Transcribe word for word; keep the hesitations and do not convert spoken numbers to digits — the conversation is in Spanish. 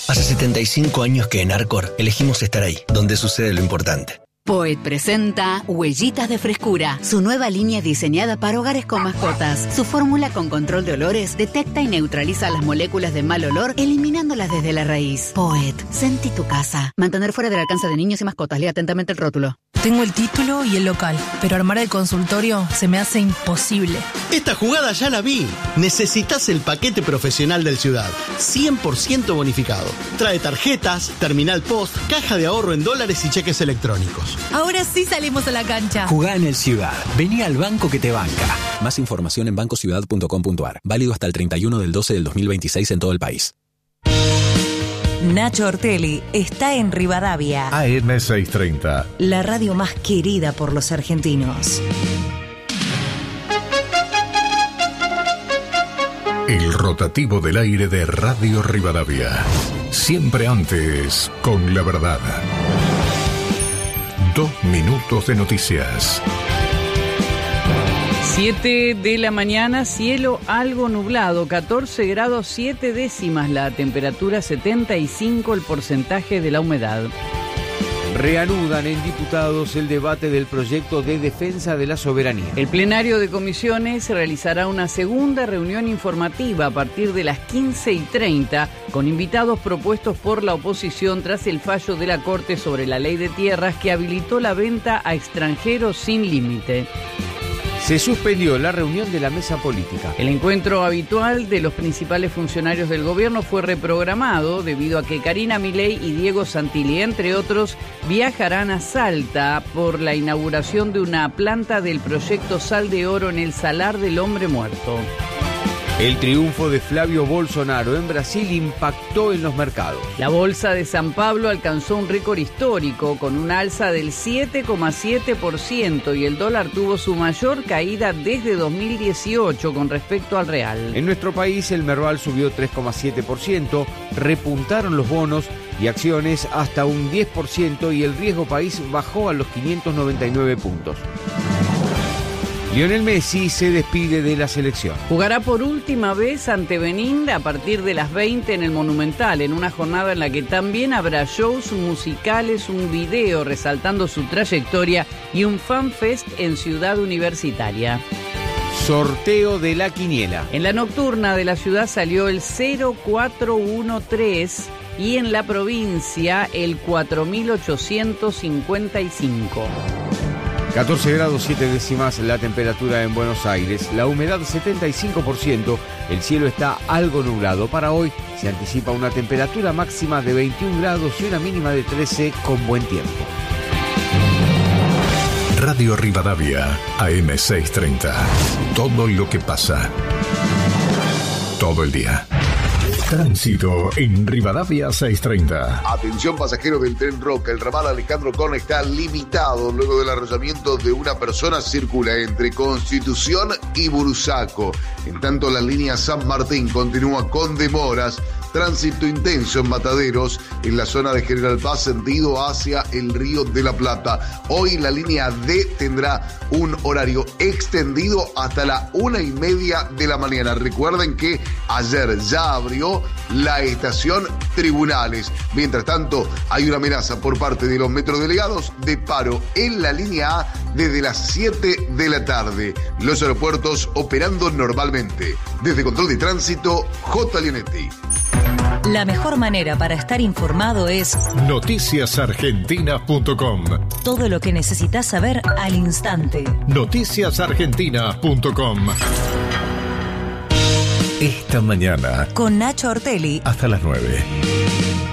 Hace setenta y cinco años que en Arcor elegimos estar ahí, donde sucede lo importante. Poet presenta Huellitas de Frescura, su nueva línea diseñada para hogares con mascotas. Su fórmula con control de olores detecta y neutraliza las moléculas de mal olor, eliminándolas desde la raíz. Poet, sentí tu casa. Mantener fuera del alcance de niños y mascotas. Lea atentamente el rótulo. Tengo el título y el local, pero armar el consultorio se me hace imposible. Esta jugada ya la vi. Necesitas el paquete profesional del Ciudad, cien por ciento bonificado. Trae tarjetas, terminal post, caja de ahorro en dólares y cheques electrónicos. Ahora sí salimos a la cancha. Jugá en el Ciudad. Vení al banco que te banca. Más información en banco ciudad punto com punto a r. Válido hasta el treinta y uno del doce del dos mil veintiséis en todo el país. Nacho Ortelli está en Rivadavia. A M seiscientos treinta. La radio más querida por los argentinos. El rotativo del aire de Radio Rivadavia. Siempre antes, con la verdad. Dos minutos de noticias. siete de la mañana, cielo algo nublado, catorce grados siete décimas la temperatura, setenta y cinco el porcentaje de la humedad. Reanudan en diputados el debate del proyecto de defensa de la soberanía. El plenario de comisiones realizará una segunda reunión informativa a partir de las quince y treinta con invitados propuestos por la oposición tras el fallo de la Corte sobre la ley de tierras que habilitó la venta a extranjeros sin límite. Se suspendió la reunión de la mesa política. El encuentro habitual de los principales funcionarios del gobierno fue reprogramado debido a que Karina Milei y Diego Santilli, entre otros, viajarán a Salta por la inauguración de una planta del proyecto Sal de Oro en el Salar del Hombre Muerto. El triunfo de Flavio Bolsonaro en Brasil impactó en los mercados. La bolsa de San Pablo alcanzó un récord histórico con un alza del siete coma siete por ciento y el dólar tuvo su mayor caída desde dos mil dieciocho con respecto al real. En nuestro país el Merval subió tres coma siete por ciento, repuntaron los bonos y acciones hasta un diez por ciento y el riesgo país bajó a los quinientos noventa y nueve puntos. Lionel Messi se despide de la selección. Jugará por última vez ante Benín a partir de las veinte en el Monumental, en una jornada en la que también habrá shows musicales, un video resaltando su trayectoria y un fanfest en Ciudad Universitaria. Sorteo de la quiniela. En la nocturna de la ciudad salió el cero cuatro uno tres y en la provincia el cuatro mil ochocientos cincuenta y cinco. catorce grados siete décimas la temperatura en Buenos Aires, la humedad setenta y cinco por ciento, el cielo está algo nublado. Para hoy se anticipa una temperatura máxima de veintiún grados y una mínima de trece con buen tiempo. Radio Rivadavia, A M seiscientos treinta. Todo lo que pasa. Todo el día. Tránsito en Rivadavia seiscientos treinta. Atención pasajeros del tren Roca, el ramal Alejandro Korn está limitado luego del arrollamiento de una persona. Circula entre Constitución y Bursaco. En tanto la línea San Martín continúa con demoras. Tránsito intenso en Mataderos, en la zona de General Paz, sentido hacia el Río de la Plata. Hoy la línea D tendrá un horario extendido hasta la una y media de la mañana. Recuerden que ayer ya abrió la estación Tribunales. Mientras tanto, hay una amenaza por parte de los metrodelegados de paro en la línea A desde las siete de la tarde. Los aeropuertos operando normalmente. Desde Control de Tránsito, J. Leonetti. La mejor manera para estar informado es noticias argentinas punto com. Todo lo que necesitas saber al instante. noticias argentinas punto com. Esta mañana con Nacho Ortelli hasta las nueve.